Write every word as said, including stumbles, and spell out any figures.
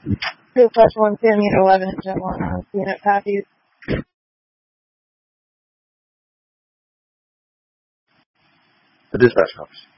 Two plus one peanut, eleven inch at one ounce peanut patties. The dispatch office.